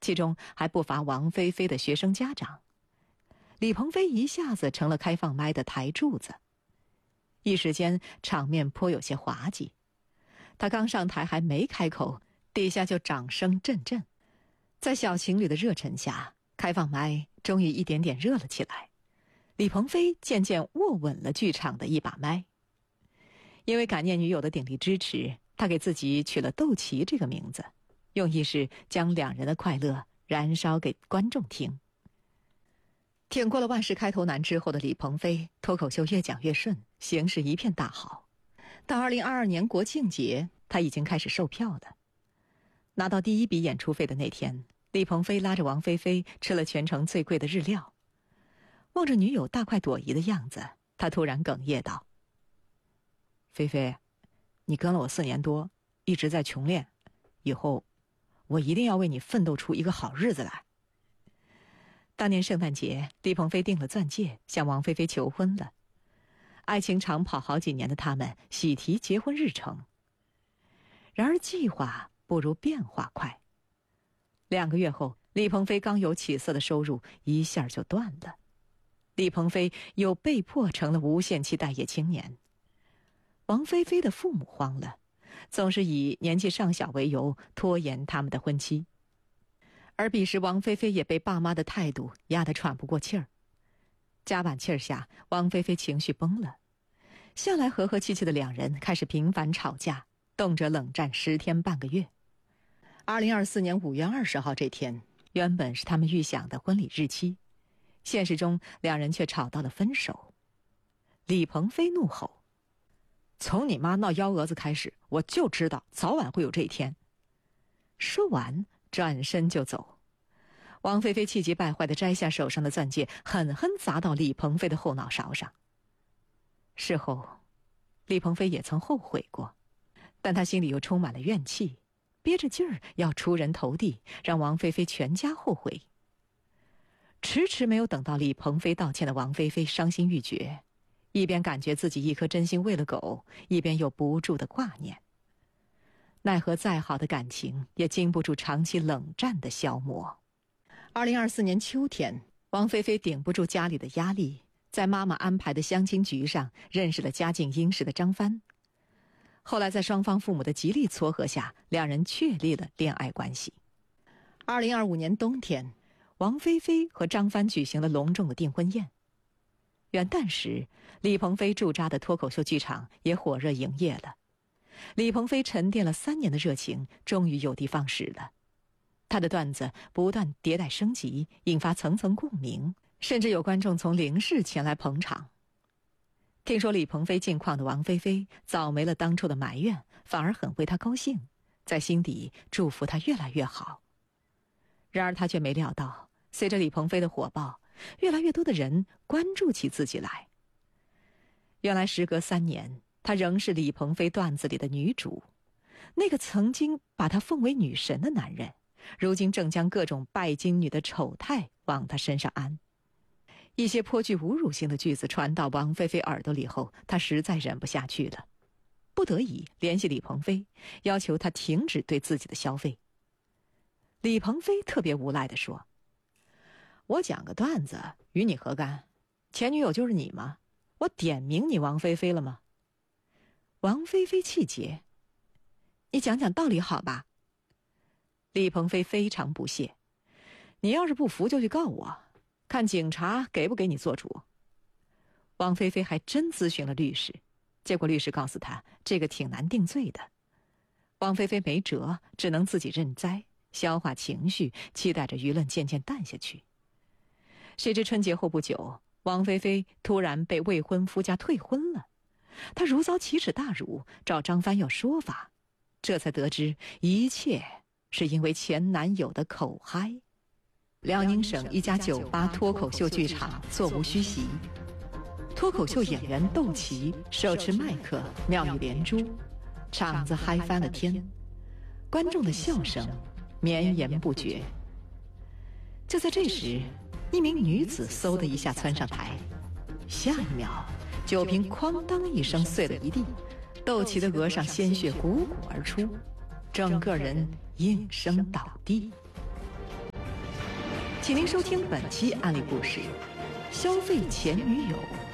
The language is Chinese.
其中还不乏王菲菲的学生家长。李鹏飞一下子成了开放麦的台柱子，一时间场面颇有些滑稽。他刚上台还没开口，底下就掌声阵阵。在小情侣的热忱下，开放麦终于一点点热了起来。李鹏飞渐渐握稳了剧场的一把麦。因为感念女友的鼎力支持，他给自己取了窦琪这个名字，用意是将两人的快乐燃烧给观众听。挺过了万事开头难之后的李鹏飞，脱口秀越讲越顺，形势一片大好。到2022年国庆节，他已经开始售票了。拿到第一笔演出费的那天，李鹏飞拉着王菲菲吃了全城最贵的日料。望着女友大快朵颐的样子，他突然哽咽道：菲菲，你跟了我4年多，一直在穷练，以后我一定要为你奋斗出一个好日子来。当年圣诞节，李鹏飞订了钻戒，向王菲菲求婚了。爱情长跑好几年的他们喜提结婚日程。然而计划不如变化快。2个月后，李鹏飞刚有起色的收入一下就断了。李鹏飞又被迫成了无限期待业青年。王菲菲的父母慌了，总是以年纪尚小为由拖延他们的婚期。而彼时王菲菲也被爸妈的态度压得喘不过气儿。加把气儿下，王菲菲情绪崩了。向来和和气气的两人开始频繁吵架，动辄冷战10天半个月。2024年5月20号这天，原本是他们预想的婚礼日期，现实中两人却吵到了分手。李鹏飞怒吼：从你妈闹幺蛾子开始，我就知道早晚会有这一天。说完转身就走。王菲菲气急败坏地摘下手上的钻戒，狠狠砸到李鹏飞的后脑勺上。事后李鹏飞也曾后悔过，但他心里又充满了怨气，憋着劲儿要出人头地，让王菲菲全家后悔。迟迟没有等到李鹏飞道歉的王菲菲伤心欲绝，一边感觉自己一颗真心喂了狗，一边又不住的挂念。奈何再好的感情也经不住长期冷战的消磨。2024年秋天，王菲菲顶不住家里的压力，在妈妈安排的相亲局上认识了家境殷实的张帆。后来在双方父母的极力撮合下，两人确立了恋爱关系。2025年冬天，王菲菲和张帆举行了隆重的订婚宴。元旦时，李鹏飞驻扎的脱口秀剧场也火热营业了。李鹏飞沉淀了3年的热情终于有的放矢了。他的段子不断迭代升级，引发层层共鸣，甚至有观众从邻市前来捧场。听说李鹏飞近况的王菲菲早没了当初的埋怨，反而很为他高兴，在心底祝福他越来越好。然而他却没料到，随着李鹏飞的火爆，越来越多的人关注起自己来。原来时隔3年，她仍是李鹏飞段子里的女主，那个曾经把她奉为女神的男人，如今正将各种拜金女的丑态往她身上安。一些颇具侮辱性的句子传到王菲菲耳朵里后，她实在忍不下去了，不得已联系李鹏飞，要求他停止对自己的消费。李鹏飞特别无赖地说：我讲个段子与你何干？前女友就是你吗？我点名你王菲菲了吗？王菲菲气结：你讲讲道理好吧。李鹏飞非常不屑：你要是不服就去告我，看警察给不给你做主。王菲菲还真咨询了律师，结果律师告诉她这个挺难定罪的。王菲菲没辙，只能自己认栽，消化情绪，期待着舆论渐渐淡下去。谁知春节后不久，王菲菲突然被未婚夫家退婚了。她如遭奇耻大辱，找张帆要说法，这才得知一切是因为前男友的口嗨。辽宁省一家酒吧脱口秀剧场座无虚席，脱口秀演员窦琪手持麦克妙语连珠，场子嗨翻了天，观众的笑声绵延不绝。就在这时，一名女子嗖的一下窜上台，下一秒酒瓶哐当一声碎了一地，窦琪的额上鲜血汩汩而出，整个人应声倒地。 请您收听本期案例故事：消费前女友。